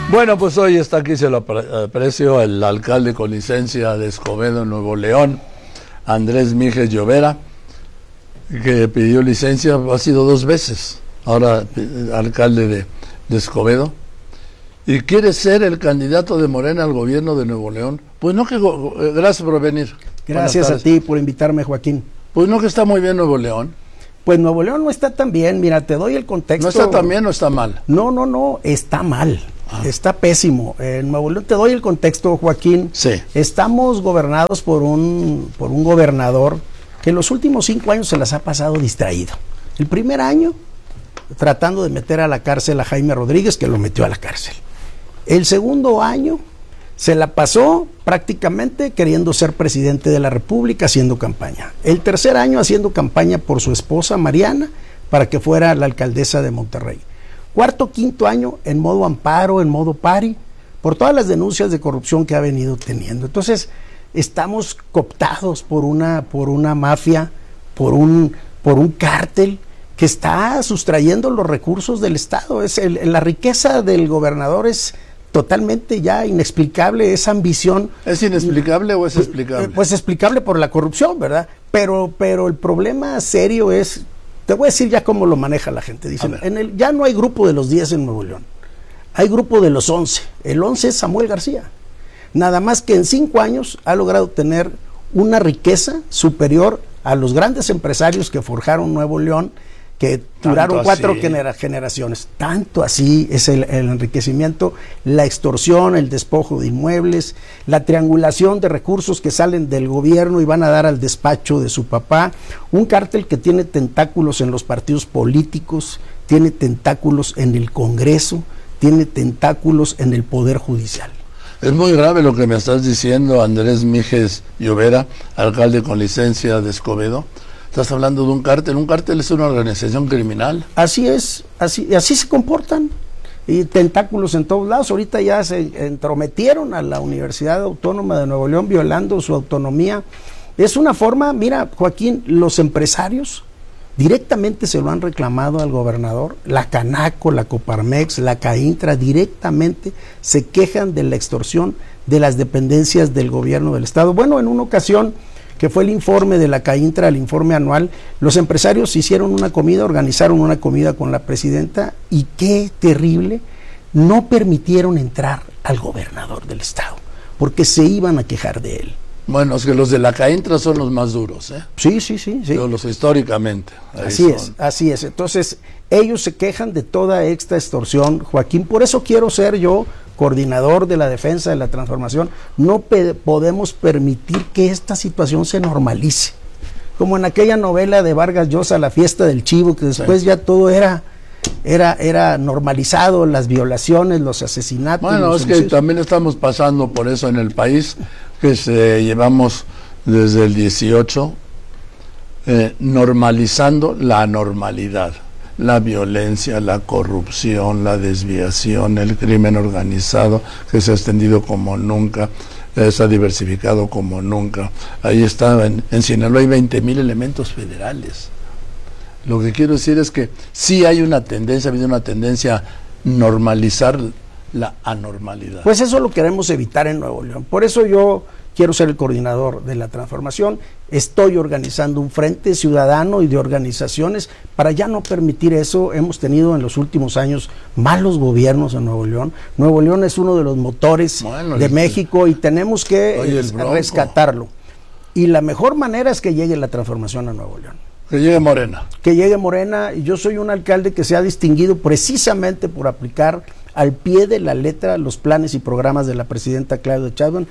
Bueno, pues hoy está aquí, se lo aprecio, el alcalde con licencia de Escobedo, Nuevo León, Andrés Mijes Llovera, que pidió licencia, ha sido 2 veces, ahora alcalde de Escobedo, y quiere ser el candidato de Morena al gobierno de Nuevo León. Pues no que... gracias por venir. Gracias a ti por invitarme, Joaquín. Pues no que está muy bien Nuevo León. Pues Nuevo León no está tan bien, mira, te doy el contexto. ¿No está tan bien o está mal? No, está mal. Está pésimo. En Nuevo León, te doy el contexto, Joaquín. Sí. Estamos gobernados por un gobernador que en los últimos 5 años se las ha pasado distraído. El primer año, tratando de meter a la cárcel a Jaime Rodríguez, que lo metió a la cárcel. El segundo año, se la pasó prácticamente queriendo ser presidente de la República, haciendo campaña. El tercer año, haciendo campaña por su esposa, Mariana, para que fuera la alcaldesa de Monterrey. Cuarto, quinto año en modo amparo, en modo pari, por todas las denuncias de corrupción que ha venido teniendo. Entonces, estamos cooptados por una mafia, por un cártel que está sustrayendo los recursos del Estado. La riqueza del gobernador es totalmente ya inexplicable, esa ambición. ¿Es inexplicable o es explicable? Pues explicable por la corrupción, ¿verdad? Pero el problema serio es... Te voy a decir ya cómo lo maneja la gente. Dicen, ya no hay grupo de los 10 en Nuevo León. Hay grupo de los 11. El 11 es Samuel García. Nada más que en 5 años ha logrado tener una riqueza superior a los grandes empresarios que forjaron Nuevo León, que duraron 4 generaciones. Tanto así es el enriquecimiento, la extorsión, el despojo de inmuebles, la triangulación de recursos que salen del gobierno y van a dar al despacho de su papá. Un cártel que tiene tentáculos en los partidos políticos, tiene tentáculos en el Congreso, tiene tentáculos en el Poder Judicial. Es muy grave lo que me estás diciendo, Andrés Mijes Llovera, alcalde con licencia de Escobedo. Estás hablando de un cártel es una organización criminal. Así es, así se comportan, y tentáculos en todos lados. Ahorita ya se entrometieron a la Universidad Autónoma de Nuevo León, violando su autonomía. Es una forma, mira, Joaquín, los empresarios directamente se lo han reclamado al gobernador. La Canaco, la Coparmex, la Caintra, directamente se quejan de la extorsión de las dependencias del gobierno del Estado. Bueno, en una ocasión, que fue el informe de la Caintra, el informe anual, los empresarios hicieron una comida, organizaron una comida con la presidenta, y qué terrible, no permitieron entrar al gobernador del Estado, porque se iban a quejar de él. Bueno, es que los de la Caintra son los más duros, ¿eh? Sí. Los históricamente. Así es. Entonces, ellos se quejan de toda esta extorsión, Joaquín. Por eso quiero ser yo coordinador de la defensa de la transformación. No podemos permitir que esta situación se normalice. Como en aquella novela de Vargas Llosa, La fiesta del chivo, que después ya todo era normalizado, las violaciones, los asesinatos. Bueno, es que también estamos pasando por eso en el país, que llevamos desde el 18 normalizando la anormalidad, la violencia, la corrupción, la desviación, el crimen organizado, que se ha extendido como nunca, se ha diversificado como nunca. Ahí está, en Sinaloa hay 20,000 elementos federales. Lo que quiero decir es que sí hay una tendencia, ha habido una tendencia a normalizar la anormalidad. Pues eso lo queremos evitar en Nuevo León. Por eso yo quiero ser el coordinador de la transformación. Estoy organizando un frente ciudadano y de organizaciones para ya no permitir eso. Hemos tenido en los últimos años malos gobiernos en Nuevo León. Nuevo León es uno de los motores de México y tenemos que rescatarlo. Y la mejor manera es que llegue la transformación a Nuevo León. Que llegue Morena. Que llegue Morena, y yo soy un alcalde que se ha distinguido precisamente por aplicar al pie de la letra los planes y programas de la presidenta Claudia Sheinbaum,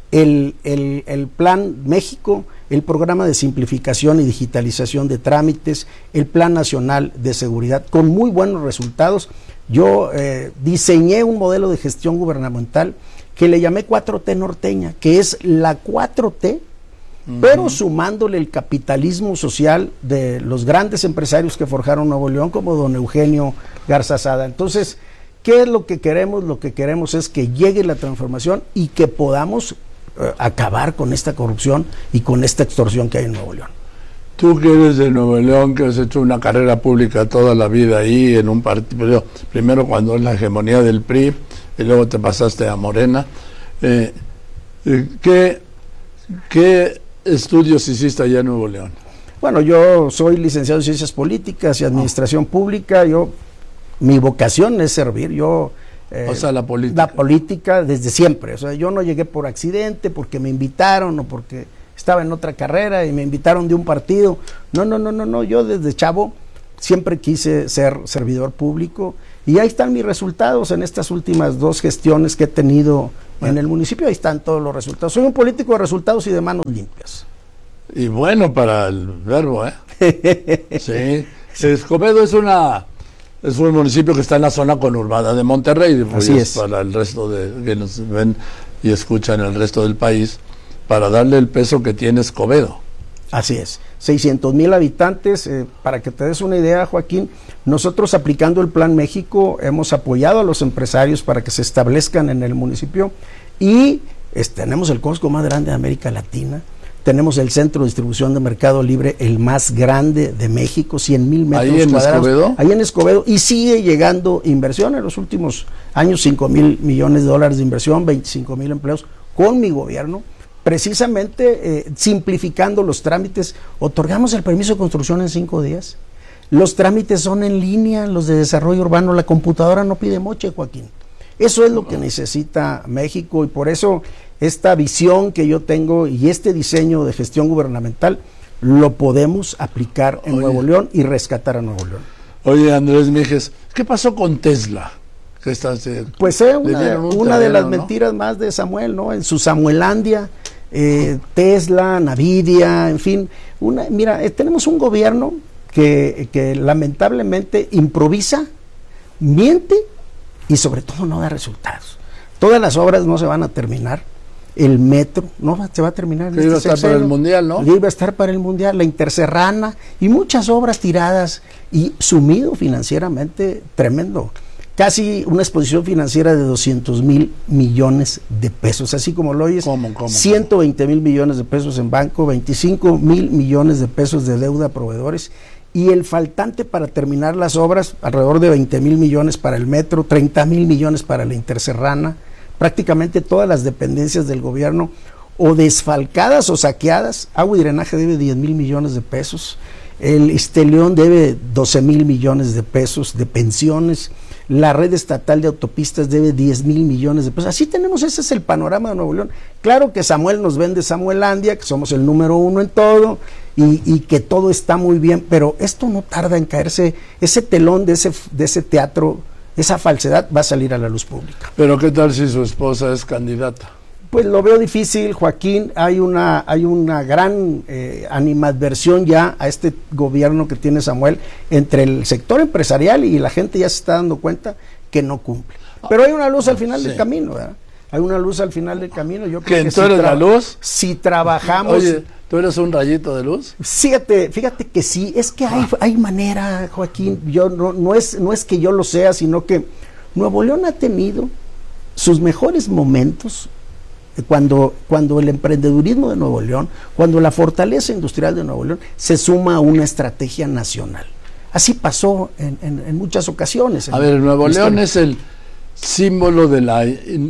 el Plan México, el programa de simplificación y digitalización de trámites, el Plan Nacional de Seguridad, con muy buenos resultados. Yo diseñé un modelo de gestión gubernamental que le llamé 4T norteña, que es la 4T, pero sumándole el capitalismo social de los grandes empresarios que forjaron Nuevo León, como don Eugenio Garza Sada. Entonces, ¿qué es lo que queremos? Lo que queremos es que llegue la transformación y que podamos acabar con esta corrupción y con esta extorsión que hay en Nuevo León. Tú que eres de Nuevo León, que has hecho una carrera pública toda la vida ahí en un partido, primero cuando es la hegemonía del PRI, y luego te pasaste a Morena. ¿Qué estudios hiciste allá en Nuevo León? Bueno, yo soy licenciado en Ciencias Políticas y Administración Pública. Mi vocación es servir. O sea, la política. La política desde siempre. O sea, yo no llegué por accidente, porque me invitaron o porque estaba en otra carrera y me invitaron de un partido. No. Yo desde chavo siempre quise ser servidor público y ahí están mis resultados en estas últimas 2 gestiones que he tenido en el municipio. Ahí están todos los resultados. Soy un político de resultados y de manos limpias. Y bueno para el verbo, Sí. Escobedo es un municipio que está en la zona conurbada de Monterrey. Así es. Para el resto de que nos ven y escuchan el resto del país, para darle el peso que tiene Escobedo. Así es, 600,000 habitantes. Para que te des una idea, Joaquín, nosotros aplicando el Plan México hemos apoyado a los empresarios para que se establezcan en el municipio y tenemos el Costco más grande de América Latina, tenemos el centro de distribución de Mercado Libre, el más grande de México, 100,000 metros ¿Ahí en cuadrados. Escobedo? Ahí en Escobedo, y sigue llegando inversión en los últimos años, $5,000 millones de inversión, 25,000 empleos con mi gobierno. Precisamente simplificando los trámites, otorgamos el permiso de construcción en 5 días. Los trámites son en línea, los de desarrollo urbano, la computadora no pide moche, Joaquín. Eso es lo que necesita México y por eso esta visión que yo tengo y este diseño de gestión gubernamental lo podemos aplicar en Nuevo León y rescatar a Nuevo León. Oye, Andrés Mijes, ¿qué pasó con Tesla? Pues una de las mentiras más de Samuel, ¿no? En su Samuelandia, Tesla, Nvidia, en fin. Mira, tenemos un gobierno que lamentablemente improvisa, miente y sobre todo no da resultados. Todas las obras no se van a terminar. El metro no se va a terminar. Que iba a estar para el Mundial, ¿no? Iba a estar para el Mundial, la Interserrana y muchas obras tiradas y sumido financieramente tremendo. Casi una exposición financiera de 200,000 millones de pesos, así como lo oyes. ¿Cómo? 120,000 millones de pesos en banco, 25,000 millones de pesos de deuda a proveedores y el faltante para terminar las obras, alrededor de 20,000 millones para el metro, 30,000 millones para la Interserrana. Prácticamente todas las dependencias del gobierno o desfalcadas o saqueadas. Agua y Drenaje debe 10,000 millones de pesos. El Isteleón debe 12,000 millones de pesos de pensiones. La red estatal de autopistas debe 10,000 millones de pesos. Así tenemos, ese es el panorama de Nuevo León. Claro que Samuel nos vende Samuelandia, que somos el número 1 en todo y que todo está muy bien, pero esto no tarda en caerse. Ese telón de ese teatro, esa falsedad va a salir a la luz pública. Pero ¿qué tal si su esposa es candidata? Pues lo veo difícil, Joaquín. Hay una gran animadversión ya a este gobierno que tiene Samuel entre el sector empresarial y la gente ya se está dando cuenta que no cumple. Pero hay una luz al final del camino, ¿verdad? Hay una luz al final del camino. Yo creo que ¿tú eres la luz? Si trabajamos... Oye, ¿tú eres un rayito de luz? Fíjate que sí, es que hay manera, Joaquín. Yo no es que yo lo sea, sino que Nuevo León ha tenido sus mejores momentos cuando el emprendedurismo de Nuevo León, cuando la fortaleza industrial de Nuevo León se suma a una estrategia nacional. Así pasó en muchas ocasiones. A ver, Nuevo León es el símbolo de la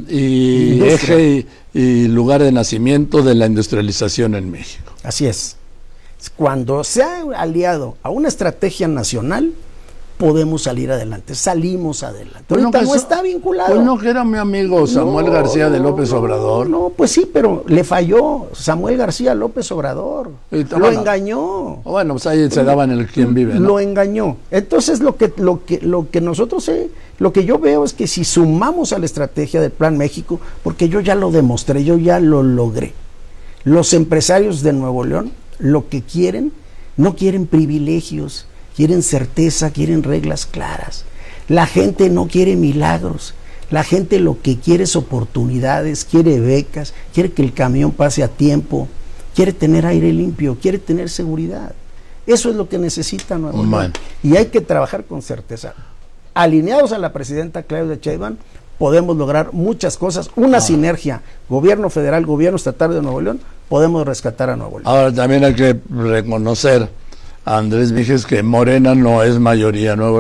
eje y lugar de nacimiento de la industrialización en México. Así es. Cuando se ha aliado a una estrategia nacional, podemos salir adelante, salimos adelante. Pues ahorita no está vinculado. Pues no, que era mi amigo Samuel García de López Obrador. No, pues sí, pero le falló Samuel García López Obrador. Lo engañó. Bueno, pues ahí se daban el quien vive, ¿no? Lo engañó. Entonces lo que nosotros lo que yo veo es que si sumamos a la estrategia del Plan México, porque yo ya lo demostré, yo ya lo logré. Los empresarios de Nuevo León lo que quieren, no quieren privilegios, quieren certeza, quieren reglas claras. La gente no quiere milagros. La gente lo que quiere es oportunidades, quiere becas, quiere que el camión pase a tiempo, quiere tener aire limpio, quiere tener seguridad. Eso es lo que necesita Nuevo León. Y hay que trabajar con certeza. Alineados a la presidenta Claudia Sheinbaum, podemos lograr muchas cosas. Una sinergia, gobierno federal, gobierno estatal de Nuevo León, podemos rescatar a Nuevo León. Ahora también hay que reconocer a Andrés Mijes que Morena no es mayoría en Nuevo León.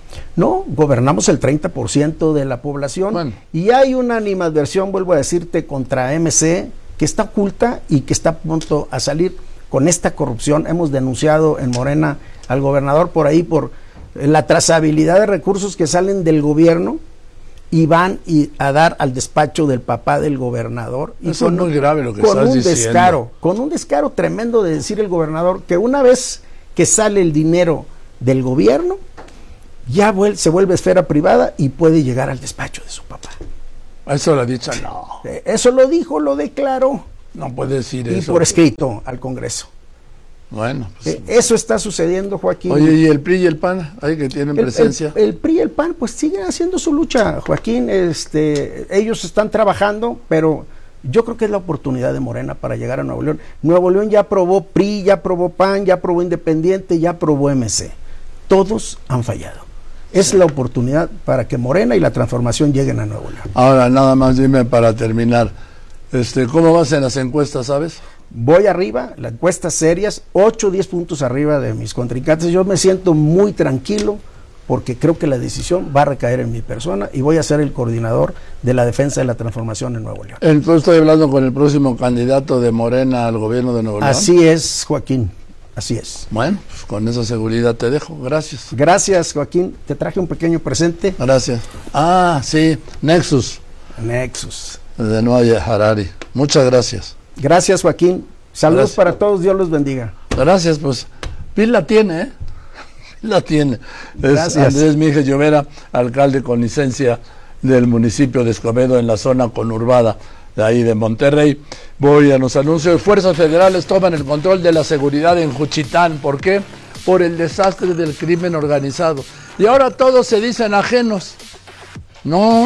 No, gobernamos el 30% de la población. Bueno. Y hay una animadversión, vuelvo a decirte, contra MC, que está oculta y que está a punto a salir con esta corrupción. Hemos denunciado en Morena al gobernador por ahí, por la trazabilidad de recursos que salen del gobierno y van a dar al despacho del papá del gobernador. Y eso es muy grave lo que estás diciendo. Con un descaro tremendo de decir el gobernador que una vez que sale el dinero del gobierno, ya se vuelve esfera privada y puede llegar al despacho de su papá. Eso lo ha dicho, no. Eso lo dijo, lo declaró. No puede decir y eso. Y por escrito al Congreso. Bueno. Pues, eso está sucediendo, Joaquín. Oye, ¿y el PRI y el PAN? Ahí que tienen presencia. El PRI y el PAN pues siguen haciendo su lucha, Joaquín. Ellos están trabajando, pero yo creo que es la oportunidad de Morena para llegar a Nuevo León. Nuevo León ya aprobó PRI, ya aprobó PAN, ya aprobó Independiente, ya aprobó MC. Todos han fallado. Es la oportunidad para que Morena y la transformación lleguen a Nuevo León. Ahora, nada más dime para terminar, ¿cómo vas en las encuestas, sabes? Voy arriba, las encuestas serias, 8 o 10 puntos arriba de mis contrincantes. Yo me siento muy tranquilo porque creo que la decisión va a recaer en mi persona y voy a ser el coordinador de la defensa de la transformación en Nuevo León. Entonces estoy hablando con el próximo candidato de Morena al gobierno de Nuevo León. Así es, Joaquín, así es. Bueno, pues con esa seguridad te dejo, gracias. Gracias, Joaquín, te traje un pequeño presente. Gracias. Ah, sí, Nexus. De Noah Harari. Muchas gracias. Gracias, Joaquín. Saludos para todos, Dios los bendiga. Gracias, pues. PIL la tiene, ¿eh? La tiene. Gracias. Es Andrés Mije Llovera, alcalde con licencia del municipio de Escobedo en la zona conurbada de ahí de Monterrey. Voy a los anuncios. Fuerzas federales toman el control de la seguridad en Juchitán. ¿Por qué? Por el desastre del crimen organizado. Y ahora todos se dicen ajenos. No.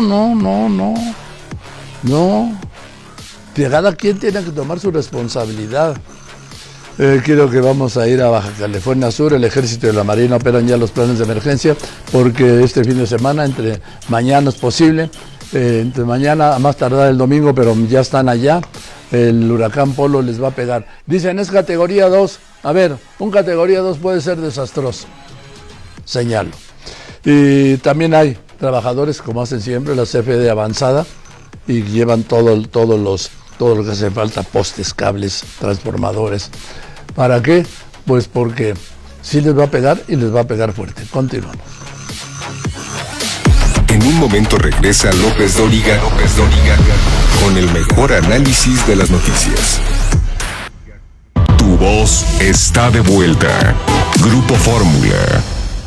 Cada quien tiene que tomar su responsabilidad. Creo que vamos a ir a Baja California Sur. El Ejército y la Marina operan ya los planes de emergencia porque este fin de semana, entre mañana es posible, entre mañana a más tardar el domingo, pero ya están allá, el huracán Polo les va a pegar. Dicen, es categoría 2. A ver, un categoría 2 puede ser desastroso. Señalo. Y también hay trabajadores, como hacen siempre, la CFE avanzada, y llevan todo lo que hace falta, postes, cables, transformadores. ¿Para qué? Pues porque sí les va a pegar y les va a pegar fuerte. Continuamos. En un momento regresa López Dóriga con el mejor análisis de las noticias. Tu voz está de vuelta. Grupo Fórmula.